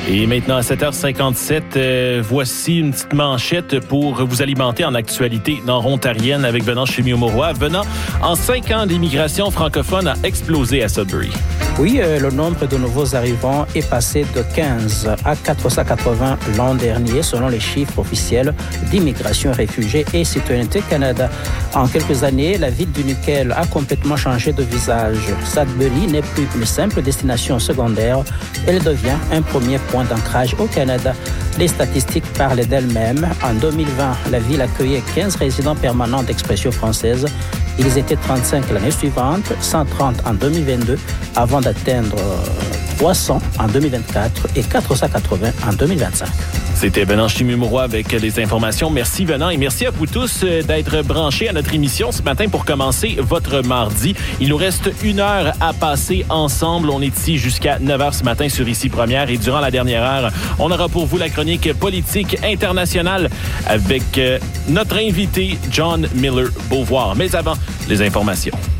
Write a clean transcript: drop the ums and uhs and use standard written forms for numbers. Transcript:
Et maintenant, à 7h57, voici une petite manchette pour vous alimenter en actualité nord-ontarienne avec Venant Chimio-Mauroy. Venant, en 5 ans, l'immigration francophone a explosé à Sudbury. Oui, le nombre de nouveaux arrivants est passé de 15 à 480 l'an dernier, selon les chiffres officiels d'Immigration, Réfugiés et Citoyenneté Canada. En quelques années, la ville du Nickel a complètement changé de visage. Sudbury n'est plus une simple destination secondaire, elle devient un premier point d'ancrage au Canada. Les statistiques parlent d'elles-mêmes. En 2020, la ville accueillait 15 résidents permanents d'expression française. Ils étaient 35 l'année suivante, 130 en 2022, avant d'atteindre 300 en 2024 et 480 en 2025. C'était Venant Chimio-Mauroy avec les informations. Merci Venant et merci à vous tous d'être branchés à notre émission ce matin pour commencer votre mardi. Il nous reste 1 heure à passer ensemble. On est ici jusqu'à 9h ce matin sur Ici Première et durant la dernière heure, on aura pour vous la chronique politique internationale avec notre invité John Miller Beauvoir. Mais avant, les informations.